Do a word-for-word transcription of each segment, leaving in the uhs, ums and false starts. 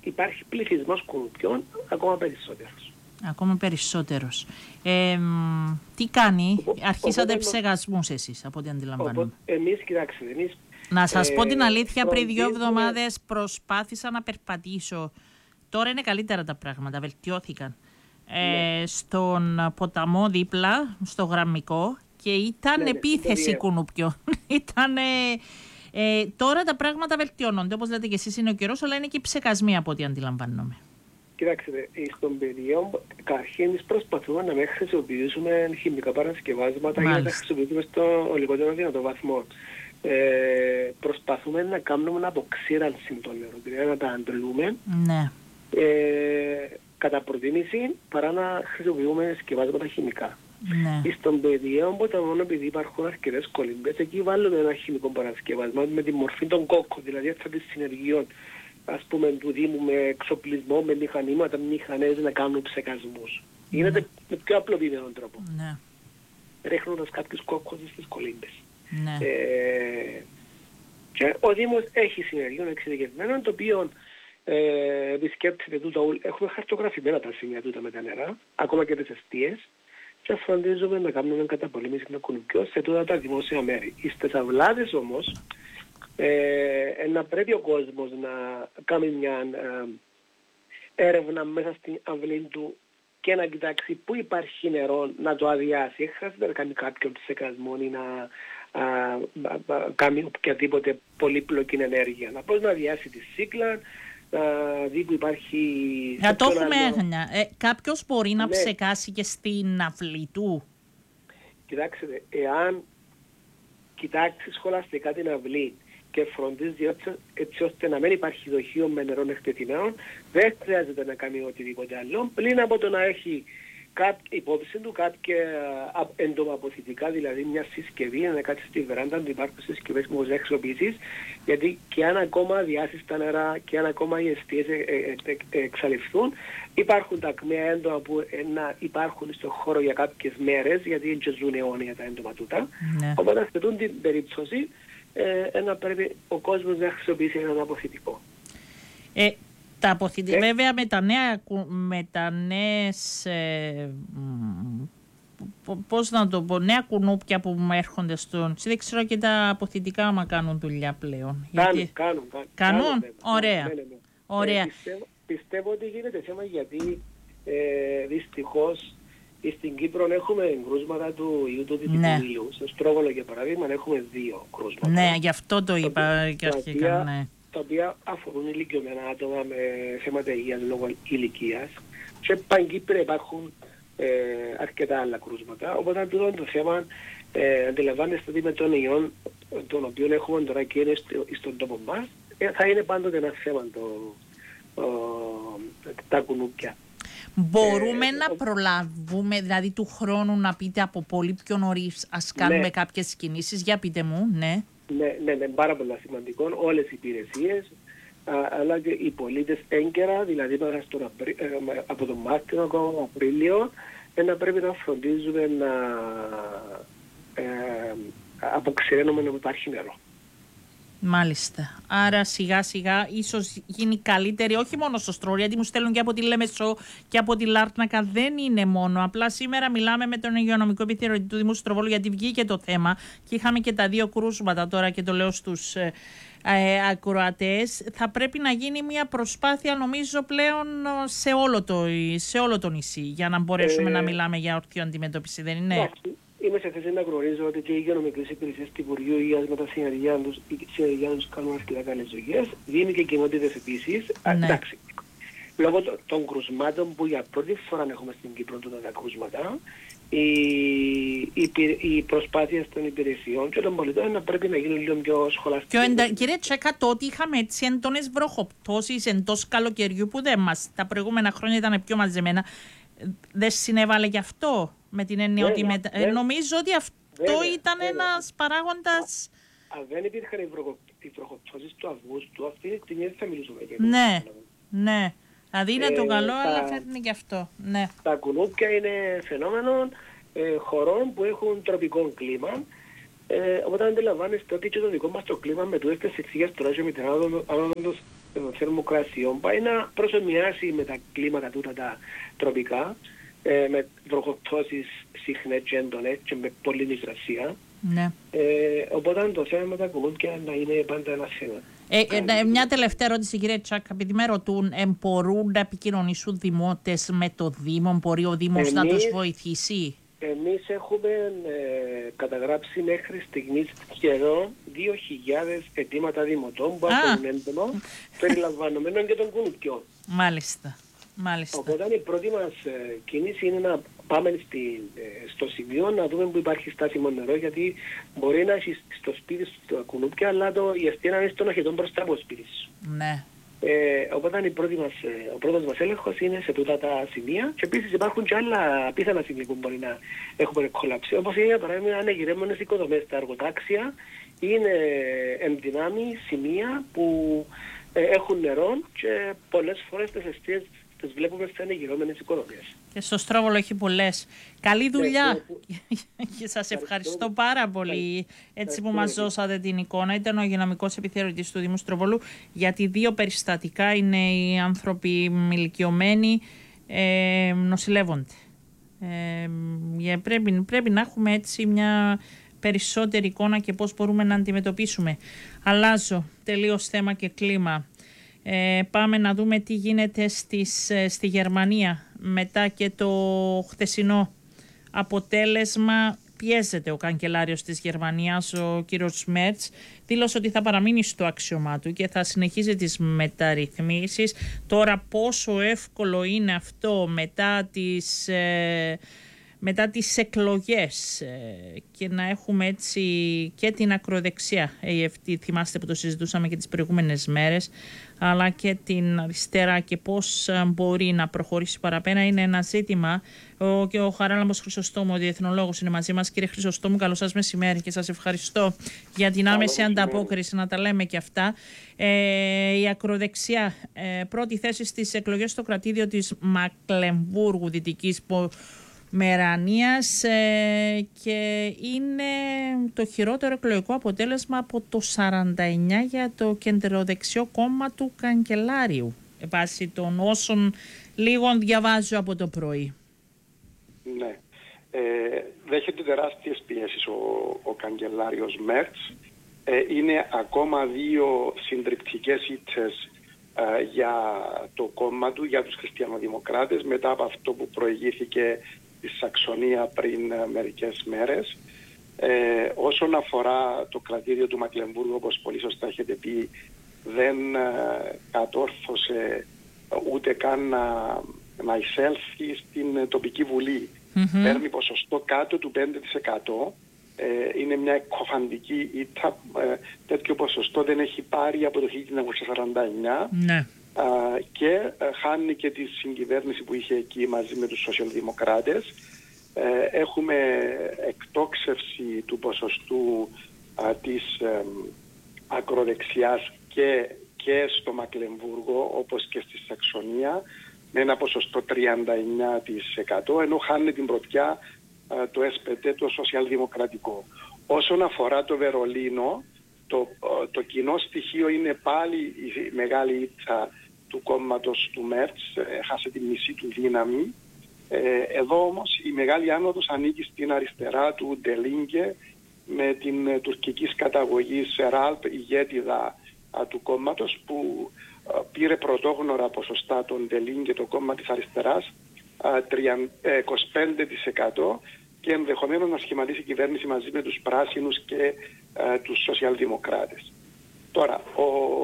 υπάρχει πληθυσμός κουνουπιών ακόμα περισσότερος. Ακόμα περισσότερος. Ε, τι κάνει, Ο, αρχίσατε οπότε, ψεγασμούς εσείς, από ό,τι αντιλαμβάνομαι. Εμείς, κοιτάξτε, εμείς... Να σας ε, πω την αλήθεια, πριν δύο φροντίζουμε... εβδομάδες προσπάθησα να περπατήσω. Τώρα είναι καλύτερα τα πράγματα, βελτιώθηκαν. Ναι. Ε, στον ποταμό δίπλα, στο Γραμμικό, και ήταν ναι, επίθεση ναι, κουνουπιών. ήταν... Ε, τώρα τα πράγματα βελτιώνονται, όπως λέτε και εσείς, είναι ο καιρός, αλλά είναι και ψεκασμοί από ό,τι αντιλαμβάνομαι. Κοιτάξτε, στον πεδίο, καταρχήν εμείς προσπαθούμε να μην χρησιμοποιήσουμε χημικά παρασκευάσματα για να τα χρησιμοποιήσουμε στο λιγότερο δυνατό βαθμό. Ε, προσπαθούμε να κάνουμε αποξήρανση των νερών, δηλαδή να τα αντλούμε ναι. ε, κατά προτίμηση παρά να χρησιμοποιούμε σκευάσματα χημικά. Ναι. Στον πεδίο, μόνο επειδή υπάρχουν αρκετές κολύμπες, εκεί βάλουμε ένα χημικό παρασκευάσμα με τη μορφή των κόκκων, δηλαδή αυτά της συνεργειών, ας πούμε, του Δήμου με εξοπλισμό, με μηχανήματα, με μηχανές να κάνουν ψεκασμούς. Ναι. Γίνεται με πιο απλοποιημένο τρόπο. Ναι. Ρίχνοντας κάποιους κόκκους στις κολύμπες. Ναι. Ε, και ο Δήμος έχει συνεργείο εξειδικευμένο, το οποίο ε, επισκέπτεται τούτα, έχουμε χαρτογραφημένα τα σημεία τούτα με τα νερά, ακόμα και τις εστίες, και φροντίζουμε να κάνουμε καταπολέμηση των κουνουπιών σε τούτα τα δημόσια μέρη. Στις αυλάδες όμως, ε, να πρέπει ο κόσμος να κάνει μια ε, έρευνα μέσα στην αυλή του και να κοιτάξει πού υπάρχει νερό να το αδειάσει. Χρειάζεται να κάνει κάποιον ψεκασμό ή να α, α, α, κάνει οποιαδήποτε πολύπλοκη ενέργεια. Να πώς να αδειάσει τη σύκλα, να δει που υπάρχει... Να το έχουμε έγνοια. Ε, κάποιος μπορεί να ναι. ψεκάσει και στην αυλή του. Κοιτάξτε, εάν κοιτάξει σχολαστικά την αυλή και φροντίζει έτσι ώστε να μην υπάρχει δοχείο με νερό εκτεθειμένο, δεν χρειάζεται να κάνει οτιδήποτε άλλο, πλην από το να έχει υπόψη του κάποια εντομαποθητικά, δηλαδή μια συσκευή, να κάτσει στη βεράντα του, υπάρχουν συσκευές που μπορείς να χρησιμοποιήσεις, γιατί και αν ακόμα διάσεις τα νερά και αν ακόμα οι εστίες εξαλειφθούν, υπάρχουν τα ακμαία έντομα που να υπάρχουν στον χώρο για κάποιες μέρες, γιατί δεν ζουν αιώνια τα έντομα τούτα. Ναι. Οπότε σε αυτήν την περίπτωση ε, να πρέπει ο κόσμος να χρησιμοποιήσει έναν αποθητικό. Ε, τα αποθητικά, ε? βέβαια με τα νέα, με τα νέες, ε, πώς να το πω, νέα κουνούπια που έρχονται στον... Δεν ξέρω και τα αποθητικά άμα κάνουν δουλειά πλέον. Κάνουν, γιατί... κάνουν, κάνουν. Κάνουν, κάνουν ωραία. Ναι, ναι, ναι. ωραία. Ε, πιστεύω, πιστεύω ότι γίνεται θέμα γιατί ε, δυστυχώς στην Κύπρο έχουμε κρούσματα του ιού του Δυτικού ναι. Ήλιου. Στο Στρόβολο για παράδειγμα έχουμε δύο κρούσματα. Ναι, γι' αυτό το είπα και αρχικά, ναι. Τα οποία αφορούν ηλικιωμένα άτομα με θέματα υγείας λόγω ηλικίας. Και παγκύπρια υπάρχουν ε, αρκετά άλλα κρούσματα. Οπότε αυτό το θέμα ε, αντιλαμβάνεστε ότι με τον ιό τον οποίο έχουμε τώρα και είναι στο, στον τόπο μας ε, θα είναι πάντοτε ένα θέμα το, το, τα κουνούπια. Μπορούμε ε, να ο... προλάβουμε, δηλαδή του χρόνου να πείτε από πολύ πιο νωρίς ας κάνουμε ναι. κάποιες κινήσεις, για πείτε μου, ναι. Ναι, ναι, ναι, πάρα πολλά σημαντικό, όλες οι υπηρεσίες, α, αλλά και οι πολίτες έγκαιρα, δηλαδή μέσα στον Απρί, ε, από τον Μάρτιο ακόμα τον Απρίλιο, ε, να πρέπει να φροντίζουμε να ε, αποξηραίνουμε να υπάρχει νερό. Μάλιστα. Άρα σιγά σιγά ίσως γίνει καλύτερη, όχι μόνο στο Στρόβολο, γιατί μου στέλνουν και από τη Λέμεσο και από τη Λάρτνακα, δεν είναι μόνο. Απλά σήμερα μιλάμε με τον υγειονομικό επιθεωρητή του Δήμου Στροβόλου, γιατί βγήκε το θέμα και είχαμε και τα δύο κρούσματα τώρα και το λέω στους ε, ε, ακροατές. Θα πρέπει να γίνει μια προσπάθεια νομίζω πλέον σε όλο το, σε όλο το νησί για να μπορέσουμε ε, να μιλάμε για ορθή αντιμετώπιση, δεν είναι? Ναι. Είμαι σε θέση να γνωρίζω ότι και οι υγειονομικές υπηρεσίες του Υπουργείου Υγείας με τα συνεργεία τους, οι συνεργεία τους κάνουν αρκετά καλές δουλειές. Δίνει και κοινότητες επίσης. Ναι. Εντάξει, λόγω των, των κρουσμάτων που για πρώτη φορά έχουμε στην Κύπρο τότε τα κρούσματα, οι, οι, οι προσπάθειες των υπηρεσιών και των πολιτών να πρέπει να γίνουν λίγο πιο σχολαστικές. Εντα... Κύριε Τσέκα, το ότι είχαμε έτσι έντονες βροχοπτώσεις εντός καλοκαιριού που δεν μας τα προηγούμενα χρόνια ήταν πιο μαζεμένα, δεν συνέβαλε γι' αυτό? Με την έννοια ότι μετα... ναι, νομίζω ότι αυτό βέβαια, ήταν βέβαια. ένας παράγοντας... Αν δεν υπήρχαν οι βροχοπτώσεις του Αυγούστου, αυτή τη στιγμή δεν θα μιλούσαμε για ναι, ναι. Δηλαδή είναι ε, το καλό, τα, αλλά φέρνει και αυτό. Ναι. Τα κουνούπια είναι φαινόμενο ε, χωρών που έχουν τροπικό κλίμα. Ε, όταν αντιλαμβάνεστε ότι και το δικό μας το κλίμα με τούτες τις εξηγές τώρα και με την άνοδο επίπεδο θερμοκρασιών πάει να προσωμιάσει με τα κλίματα τούτα τα τροπικά, ε, με βροχοπτώσεις συχνές και έντονες και με πολλή υγρασία. Ναι. Ε, οπότε το θέμα με τα κουνούπια να είναι πάντα ένα θέμα. Ε, ε, μια τελευταία ερώτηση, κύριε Τσάκ, επειδή με ρωτούν, ε, μπορούν να επικοινωνήσουν δημότες με το Δήμο, μπορεί ο Δήμος Εμείς... να τους βοηθήσει? Εμείς έχουμε ε, καταγράψει μέχρι στιγμής σχεδόν δύο χιλιάδες αιτήματα δημοτών που έχουν έντονο, περιλαμβανομένων και των κουνουπιών. Μάλιστα. Μάλιστα. Οπότε η πρώτη μας ε, κίνηση είναι να πάμε στη, ε, στο σημείο να δούμε που υπάρχει στάσιμο νερό, γιατί μπορεί να έχει στο σπίτι στο κουνούπια, αλλά το, η ευθεία είναι στον οχετών μπροστά από το σπίτι σου. Ναι. Ε, οπότε η πρώτη μας, ο πρώτος μας έλεγχος είναι σε τούτα τα σημεία, και επίσης υπάρχουν και άλλα πιθανά σημεία που μπορεί να έχουμε κολλάψει. Όπως είναι για παράδειγμα ανεγειρέμενες οικοδομές, τα εργοτάξια είναι ενδυνάμει σημεία που ε, έχουν νερό και πολλές φορές τις αιστείες τις βλέπουμε σε ανεγειρώμενες οικοδομές. Και στο Στρόβολο έχει πολλές. Καλή δουλειά και σας ευχαριστώ πάρα πολύ έτσι που μας δώσατε την εικόνα. Ήταν ο υγειονομικός επιθεωρητής του Δήμου Στροβόλου, γιατί δύο περιστατικά είναι οι άνθρωποι ηλικιωμένοι, ε, νοσηλεύονται. Ε, πρέπει, πρέπει να έχουμε έτσι μια περισσότερη εικόνα και πώς μπορούμε να αντιμετωπίσουμε. Αλλάζω τελείως θέμα και κλίμα. Ε, πάμε να δούμε τι γίνεται στις, στη Γερμανία μετά και το χθεσινό αποτέλεσμα. Πιέζεται ο καγκελάριος της Γερμανίας, ο κύριος Μέρτς, δήλωσε ότι θα παραμείνει στο άξιωμά του και θα συνεχίζει τις μεταρρυθμίσεις. Τώρα πόσο εύκολο είναι αυτό μετά τις... Ε, μετά τις εκλογές ε, και να έχουμε έτσι και την ακροδεξιά, ε, θυμάστε που το συζητούσαμε και τις προηγούμενες μέρες, αλλά και την αριστερά και πώς μπορεί να προχωρήσει παραπέρα, είναι ένα ζήτημα. Ο, και ο Χαράλαμπος Χρυσοστόμου, ο διεθνολόγος, είναι μαζί μας. Κύριε Χρυσοστόμου, καλό σας μεσημέρι και σας ευχαριστώ για την άμεση ανταπόκριση, να τα λέμε και αυτά. Ε, η ακροδεξιά, ε, πρώτη θέση στις εκλογές στο κρατήδιο της Μακλεμβούργου, Δυτικής Μερανίας, ε, και είναι το χειρότερο εκλογικό αποτέλεσμα από το σαράντα εννιά για το κεντροδεξιό κόμμα του καγκελάριου, βάσει των όσων λίγων διαβάζω από το πρωί. Ναι. Ε, δέχεται τεράστιες πιέσεις ο, ο καγκελάριος Μέρτς. Ε, είναι ακόμα δύο συντριπτικές ήττες ε, για το κόμμα του, για τους χριστιανοδημοκράτες, μετά από αυτό που προηγήθηκε στη Σαξονία πριν ε, μερικές μέρες. Ε, όσον αφορά το κρατήριο του Μακλεμβούργου, όπως πολύ σωστά έχετε πει, δεν ε, κατόρθωσε ούτε καν να, να εισέλθει στην τοπική βουλή. Mm-hmm. Παίρνει ποσοστό κάτω του πέντε τοις εκατό. Ε, είναι μια εκκοφαντική ήττα. Ε, τέτοιο ποσοστό δεν έχει πάρει από το χίλια εννιακόσια σαράντα εννιά. Ναι. Uh, και uh, χάνει και τη συγκυβέρνηση που είχε εκεί μαζί με τους σοσιαλδημοκράτες. Uh, έχουμε εκτόξευση του ποσοστού uh, της uh, ακροδεξιάς και, και στο Μακλεμβούργο, όπως και στη Σαξονία, με ένα ποσοστό τριάντα εννιά τοις εκατό, ενώ χάνει την πρωτιά uh, το ες πι ντι, το σοσιαλδημοκρατικό. Όσον αφορά το Βερολίνο, Το, το κοινό στοιχείο είναι πάλι η μεγάλη ήττα του κόμματος του Μέρτς, έχασε τη μισή του δύναμη. Ε, εδώ όμως η μεγάλη άνοδος ανήκει στην αριστερά του Ντελίνγκε, με την ε, τουρκικής καταγωγής Σεράλπ, ηγέτιδα α, του κόμματος, που α, πήρε πρωτόγνωρα ποσοστά τον Ντελίνγκε, το κόμμα της αριστεράς, α, είκοσι πέντε τοις εκατό, και ενδεχομένως να σχηματίσει κυβέρνηση μαζί με τους πράσινους και ε, τους σοσιαλδημοκράτες. Τώρα, ο,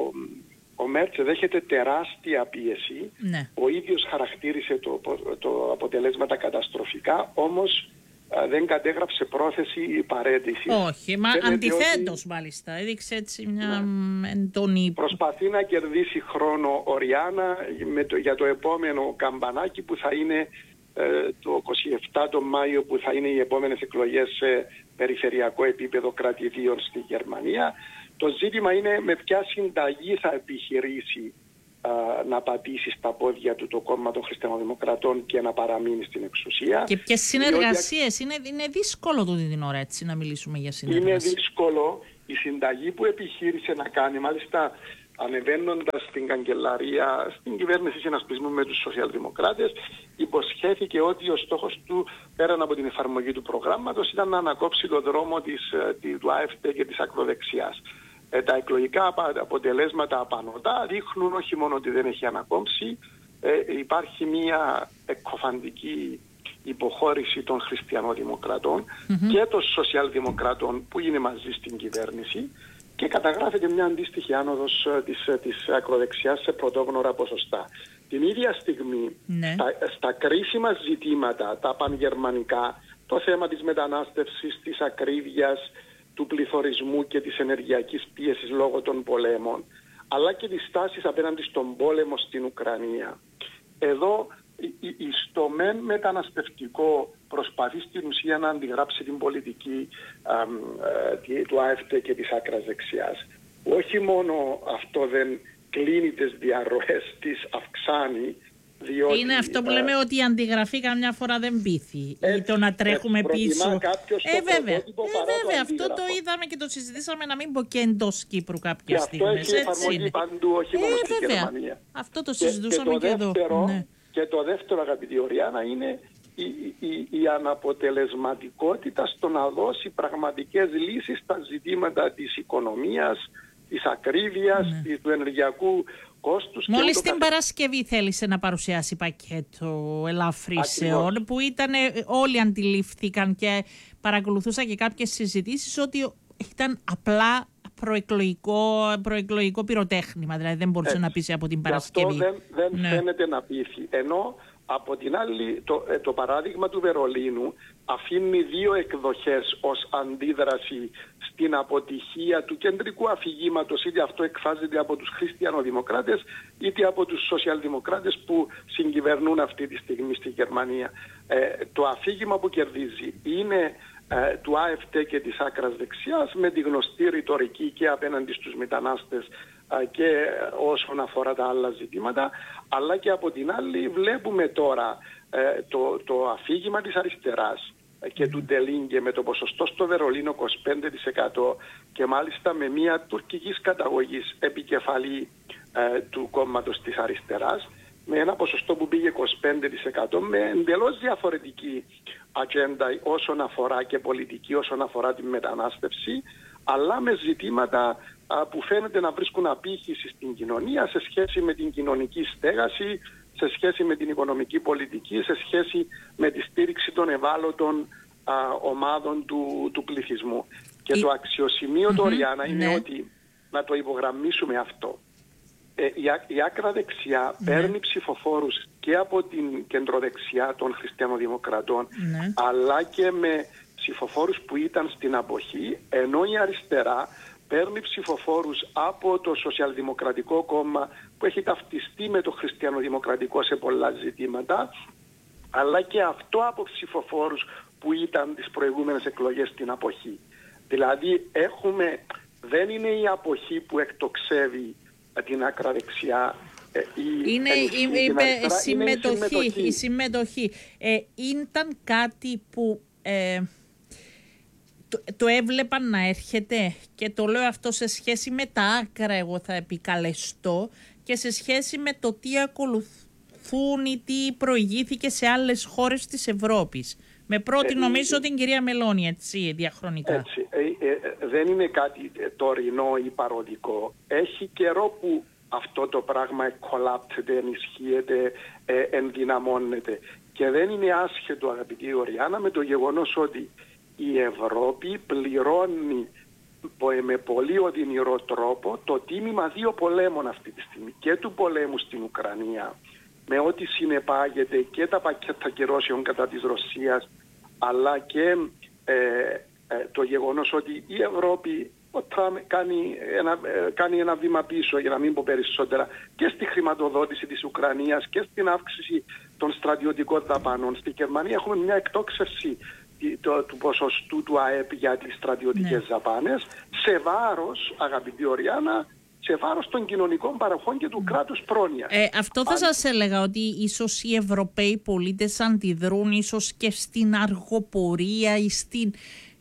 ο Μέρτς δέχεται τεράστια πίεση. Ναι. Ο ίδιος χαρακτήρισε το, το αποτελέσματα καταστροφικά, όμως ε, δεν κατέγραψε πρόθεση παρέτηση. Όχι, μα αντιθέτως ότι... μάλιστα. Έδειξε έτσι μια ναι. εντονή... Προσπαθεί να κερδίσει χρόνο ο Ριάννα με το, για το επόμενο καμπανάκι που θα είναι το είκοσι επτά τον Μάιο, που θα είναι οι επόμενες εκλογές σε περιφερειακό επίπεδο κρατηδίων στη Γερμανία. Το ζήτημα είναι με ποια συνταγή θα επιχειρήσει α, να πατήσει στα πόδια του το κόμμα των Χριστιανοδημοκρατών και να παραμείνει στην εξουσία. Και ποιες συνεργασίες. Διότι... Είναι, είναι δύσκολο το την ώρα έτσι να μιλήσουμε για συνεργασία. Είναι δύσκολο. Η συνταγή που επιχείρησε να κάνει, μάλιστα ανεβαίνοντας στην καγκελαρία, στην κυβέρνηση συνασπισμού με τους σοσιαλδημοκράτες, υποσχέθηκε ότι ο στόχος του, πέραν από την εφαρμογή του προγράμματος, ήταν να ανακόψει το δρόμο της, του ΑΕΦΤ και της ακροδεξιάς. Ε, τα εκλογικά αποτελέσματα απανωτά δείχνουν όχι μόνο ότι δεν έχει ανακόμψει, ε, υπάρχει μια εκκοφαντική υποχώρηση των χριστιανοδημοκρατών mm-hmm. και των σοσιαλδημοκρατών που είναι μαζί στην κυβέρνηση, και καταγράφεται μια αντίστοιχη άνοδος της, της ακροδεξιάς σε πρωτόγνωρα ποσοστά. Την ίδια στιγμή, ναι. στα, στα κρίσιμα ζητήματα, τα πανγερμανικά, το θέμα της μετανάστευσης, της ακρίβειας, του πληθωρισμού και της ενεργειακής πίεσης λόγω των πολέμων, αλλά και της στάσης απέναντι στον πόλεμο στην Ουκρανία. Εδώ στο μεν μεταναστευτικό προσπαθεί στην ουσία να αντιγράψει την πολιτική α, ε, του ΑΕΦΤ και της άκρας δεξιάς. Όχι μόνο αυτό δεν κλείνει τις διαρροές, τις αυξάνει, διότι... Είναι αυτό που λέμε, ε, ότι η αντιγραφή καμιά φορά δεν πείθει, ή το να τρέχουμε πίσω. Ε, βέβαια, ε, βέβαια αυτό το είδαμε και το συζητήσαμε, να μην πω και εντός Κύπρου κάποιες στιγμές. Και αυτό έχει εφαρμογή παντού, όχι μόνο ε, στη Γερμανία. Αυτό το συζητούσαμε και, και, και δεύτερο, εδώ. Ναι. Και το δεύτερο, αγαπητή Οριάννα, είναι η, η, η αναποτελεσματικότητα στο να δώσει πραγματικές λύσεις στα ζητήματα της οικονομίας, της ακρίβειας, ναι. της, του ενεργειακού κόστους. Μόλις την Παρασκευή θέλησε να παρουσιάσει πακέτο ελαφρύσεων, που ήταν, όλοι αντιλήφθηκαν και παρακολουθούσα και κάποιες συζητήσεις ότι ήταν απλά προεκλογικό, προεκλογικό πυροτέχνημα, δηλαδή δεν μπορούσε Έτσι. να πείσει από την Παρασκευή. Αυτό δεν, δεν ναι. φαίνεται να πείθει. Ενώ από την άλλη το, το παράδειγμα του Βερολίνου αφήνει δύο εκδοχές ως αντίδραση στην αποτυχία του κεντρικού αφηγήματος, είτε αυτό εκφράζεται από τους χριστιανοδημοκράτες είτε από τους σοσιαλδημοκράτες που συγκυβερνούν αυτή τη στιγμή στη Γερμανία. Ε, το αφήγημα που κερδίζει είναι ε, του ΑΕΦΤ και της άκρας δεξιάς, με τη γνωστή ρητορική και απέναντι στους μετανάστες και όσον αφορά τα άλλα ζητήματα, αλλά και από την άλλη βλέπουμε τώρα ε, το, το αφήγημα της αριστεράς και του Ντελίνγκε με το ποσοστό στο Βερολίνο είκοσι πέντε τοις εκατό και μάλιστα με μια τουρκικής καταγωγής επικεφαλή ε, του κόμματος της αριστεράς, με ένα ποσοστό που πήγε είκοσι πέντε τοις εκατό, με εντελώς διαφορετική ατζέντα όσον αφορά και πολιτική όσον αφορά τη μετανάστευση, αλλά με ζητήματα α, που φαίνεται να βρίσκουν απήχηση στην κοινωνία σε σχέση με την κοινωνική στέγαση, σε σχέση με την οικονομική πολιτική, σε σχέση με τη στήριξη των ευάλωτων α, ομάδων του, του πληθυσμού. Και η... το αξιοσημείο του, mm-hmm, Οριάννα, είναι ναι. ότι, να το υπογραμμίσουμε αυτό, ε, η, η άκρα δεξιά ναι. παίρνει ψηφοφόρους και από την κεντροδεξιά των χριστιανοδημοκρατών, ναι. αλλά και με ψηφοφόρους που ήταν στην αποχή, ενώ η αριστερά παίρνει ψηφοφόρους από το Σοσιαλδημοκρατικό Κόμμα που έχει ταυτιστεί με το Χριστιανοδημοκρατικό σε πολλά ζητήματα, αλλά και αυτό από ψηφοφόρους που ήταν τις προηγούμενες εκλογές στην αποχή. Δηλαδή έχουμε, δεν είναι η αποχή που εκτοξεύει την άκρα δεξιά, η, είναι η, η, η, η, συμμετοχή, η συμμετοχή. Η συμμετοχή. Ε, ήταν κάτι που... Ε, Το, το έβλεπαν να έρχεται, και το λέω αυτό σε σχέση με τα άκρα, εγώ θα επικαλεστώ, και σε σχέση με το τι ακολουθούν ή τι προηγήθηκε σε άλλες χώρες της Ευρώπης. Με πρώτη ε, νομίζω ε, την κυρία Μελώνη, έτσι, διαχρονικά. Έτσι, ε, ε, δεν είναι κάτι τωρινό ή παροδικό. Έχει καιρό που αυτό το πράγμα εκκολάπτεται, ενισχύεται, ε, ενδυναμώνεται. Και δεν είναι άσχετο, αγαπητή Οριάννα, με το γεγονός ότι η Ευρώπη πληρώνει με πολύ οδυνηρό τρόπο το τίμημα δύο πολέμων αυτή τη στιγμή, και του πολέμου στην Ουκρανία με ό,τι συνεπάγεται και τα πακέτα κυρώσεων κατά της Ρωσίας, αλλά και ε, ε, το γεγονός ότι η Ευρώπη κάνει ένα, ε, κάνει ένα βήμα πίσω, για να μην πω περισσότερα, και στη χρηματοδότηση της Ουκρανίας και στην αύξηση των στρατιωτικών δαπάνων. Στη Γερμανία έχουμε μια εκτόξευση Το, του ποσοστού του ΑΕΠ για τις στρατιωτικές ναι. δαπάνες, σε βάρος, αγαπητή Οριάννα, σε βάρος των κοινωνικών παροχών και του mm. κράτους πρόνοιας. Ε, αυτό θα Αν... σας έλεγα, ότι ίσως οι Ευρωπαίοι πολίτες αντιδρούν ίσως και στην αργοπορία ή στην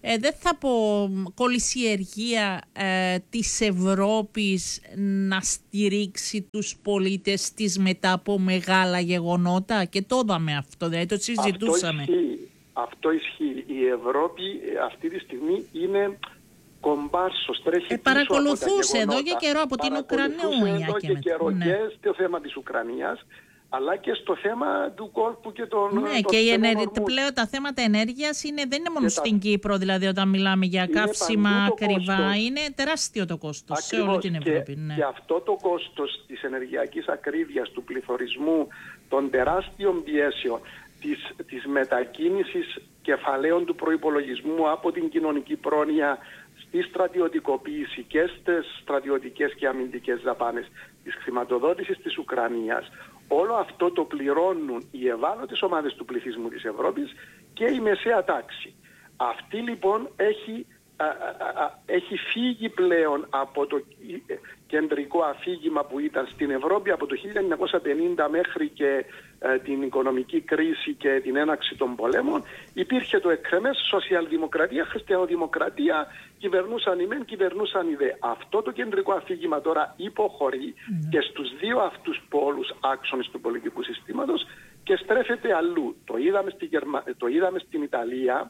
ε, δεν θα πω κολυσιεργία ε, της Ευρώπης να στηρίξει τους πολίτες της μετά από μεγάλα γεγονότα, και το είδαμε αυτό, δηλαδή το συζητούσαμε. Αυτό ισχύει. Αυτό ισχύει. Η Ευρώπη αυτή τη στιγμή είναι κομπάρσος, τρέχει ε, πίσω παρακολουθούσε από τα εδώ και καιρό από την Ουκρανία. Εδώ και, και καιρό ναι. και στο θέμα της Ουκρανίας, αλλά και στο θέμα του κόλπου και των... Ναι, των και η ενέργεια, πλέον τα θέματα ενέργειας είναι, δεν είναι μόνο και στην τα... Κύπρο, δηλαδή όταν μιλάμε για καύσιμα ακριβά, κόστος. Είναι τεράστιο το κόστος. Ακριβώς, σε όλη την Ευρώπη. Και, ναι. και αυτό το κόστος της ενεργειακής ακρίβειας, του πληθωρισμού, των τεράστιων πιέσεων, της, της μετακίνησης κεφαλαίων του προϋπολογισμού από την κοινωνική πρόνοια στη στρατιωτικοποίηση και στις στρατιωτικές και αμυντικές δαπάνες, της χρηματοδότησης της Ουκρανίας, όλο αυτό το πληρώνουν οι ευάλωτες ομάδες του πληθυσμού της Ευρώπης και η μεσαία τάξη. Αυτή λοιπόν έχει, α, α, α, έχει φύγει πλέον από το κεντρικό αφήγημα που ήταν στην Ευρώπη από το χίλια εννιακόσια πενήντα μέχρι και ε, την οικονομική κρίση και την έναξη των πολέμων. Υπήρχε το εκκρεμές σοσιαλδημοκρατία, χριστιανοδημοκρατία, κυβερνούσαν οι μεν, κυβερνούσαν οι δε. Αυτό το κεντρικό αφήγημα τώρα υποχωρεί mm. και στους δύο αυτούς πόλους άξονες του πολιτικού συστήματος και στρέφεται αλλού. Το είδαμε, στη Γερμα... το είδαμε στην Ιταλία,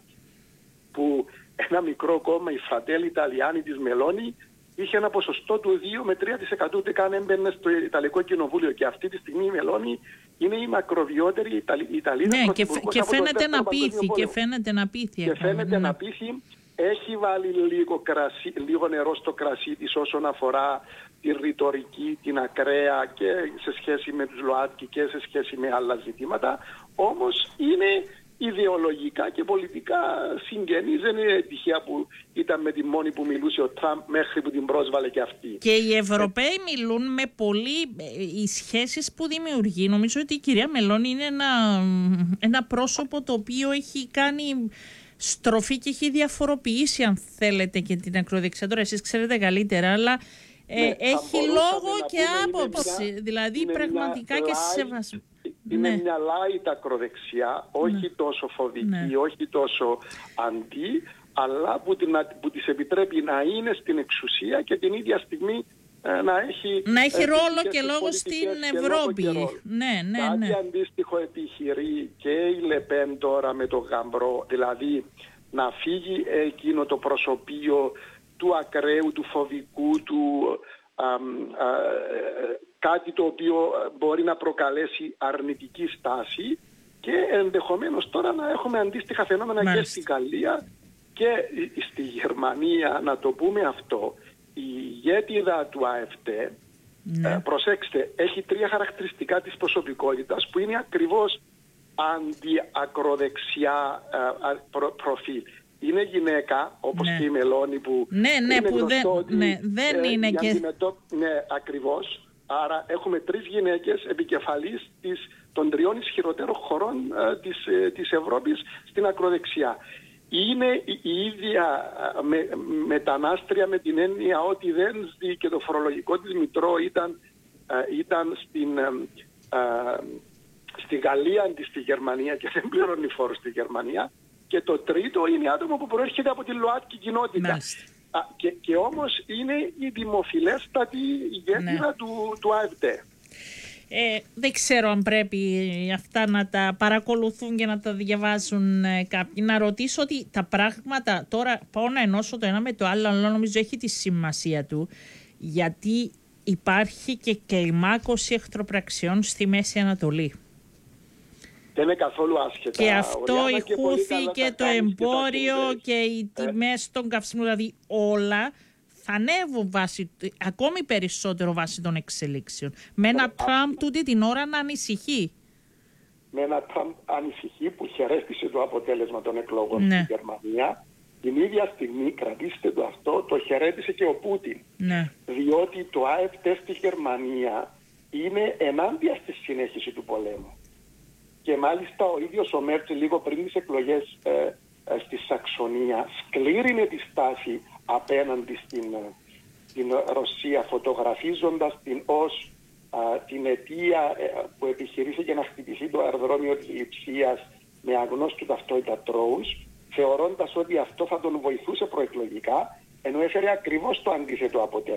που ένα μικρό κόμμα, η Fratelli Italiani της Μελώνη, είχε ένα ποσοστό του δύο με τρία τοις εκατό, ούτε καν έμπαινε στο Ιταλικό Κοινοβούλιο. Και αυτή τη στιγμή η Μελώνη είναι η μακροβιότερη Ιταλίδα. Ναι, και, και φαίνεται να πείθει. Και φαίνεται να πείθει. Και φαίνεται να πείθει. Έχει βάλει λίγο, κρασί, λίγο νερό στο κρασί της όσον αφορά τη ρητορική, την ακραία και σε σχέση με τους ΛΟΑΤΚΙ και σε σχέση με άλλα ζητήματα. Όμως είναι ιδεολογικά και πολιτικά συγγενείς. Δεν είναι τυχαία που ήταν με τη μόνη που μιλούσε ο Τραμπ μέχρι που την πρόσβαλε και αυτή. Και οι Ευρωπαίοι ε... μιλούν με πολύ... Οι σχέσεις που δημιουργεί, νομίζω ότι η κυρία Μελώνη είναι ένα, ένα πρόσωπο το οποίο έχει κάνει στροφή και έχει διαφοροποιήσει, αν θέλετε, και την ακροδεξιά. Τώρα εσείς ξέρετε καλύτερα, αλλά ε, ναι, έχει λόγο και άποψη. Μια, δηλαδή πραγματικά και σεβασμό. Είναι ναι. μια light ακροδεξιά, όχι ναι. τόσο φοβική, ναι. όχι τόσο αντί, αλλά που, την, που της επιτρέπει να είναι στην εξουσία και την ίδια στιγμή ε, να έχει... Να έχει ε, ρόλο και λόγο στην Ευρώπη. Ναι, ναι, Κάτι ναι. αντίστοιχο επιχειρεί και η Λεπέν τώρα με το γαμπρό, δηλαδή να φύγει εκείνο το προσωπείο του ακραίου, του φοβικού, του... Α, α, κάτι το οποίο μπορεί να προκαλέσει αρνητική στάση και ενδεχομένως τώρα να έχουμε αντίστοιχα φαινόμενα Μάλιστα. και στη Γαλλία και στη Γερμανία. Να το πούμε αυτό, η ηγέτιδα του ΑΕΦΤ, ναι. ε, προσέξτε, έχει τρία χαρακτηριστικά της προσωπικότητας που είναι ακριβώς αντιακροδεξιά ε, προ, προφίλ. Είναι γυναίκα, όπως ναι. και η Μελώνη που ναι, ναι, είναι που δεν, ότι, ναι, δεν ε, είναι και... Αντιμετώ... Ναι, ακριβώς. Άρα έχουμε τρεις γυναίκες επικεφαλής της, των τριών ισχυρότερων χωρών ε, της, ε, της Ευρώπης στην ακροδεξιά. Είναι η, η ίδια με, μετανάστρια με την έννοια ότι δεν ζει και το φορολογικό της μητρό ήταν, ε, ήταν στην, ε, ε, στη Γαλλία αντί στη Γερμανία και δεν πληρώνει φόρο στη Γερμανία. Και το τρίτο είναι άτομο που προέρχεται από την ΛΟΑΤΚΙ κοινότητα. Α, και, και όμως είναι η δημοφιλέστατη ηγέτηδα ναι. του, του ΑΕΦΤ. Ε, δεν ξέρω αν πρέπει αυτά να τα παρακολουθούν και να τα διαβάζουν ε, κάποιοι. Να ρωτήσω ότι τα πράγματα τώρα πάω να ενώσω το ένα με το άλλο, αλλά νομίζω έχει τη σημασία του, γιατί υπάρχει και κλιμάκωση εχθροπραξιών στη Μέση Ανατολή. Δεν είναι καθόλου άσχετα. Και αυτό η Χούθη και, και το εμπόριο και, και οι τιμές ε. των καυσίμων, δηλαδή όλα θα ανέβουν βάση, ακόμη περισσότερο βάσει των εξελίξεων. Με ένα ε, Τραμπ α... τούτη την ώρα να ανησυχεί. Με ένα Τραμπ ανησυχεί που χαιρέτησε το αποτέλεσμα των εκλογών ναι. στη Γερμανία. Την ίδια στιγμή, κρατήστε το αυτό, το χαιρέτησε και ο Πούτιν. Ναι. Διότι το ΑΕΦΤ στη Γερμανία είναι ενάντια στη συνέχιση του πολέμου. Και μάλιστα ο ίδιος ο Μέρτς λίγο πριν τις εκλογές ε, ε, στη Σαξονία σκλήρινε τη στάση απέναντι στην, ε, στην Ρωσία, φωτογραφίζοντας την ως ε, την αιτία ε, που επιχειρήσε για να χτυπηθεί το αεροδρόμιο της Λειψίας με αγνώστου ταυτότητα τρόους. θεωρώντας ότι αυτό θα τον βοηθούσε προεκλογικά, ενώ έφερε ακριβώς το αντίθετο αποτέλεσμα.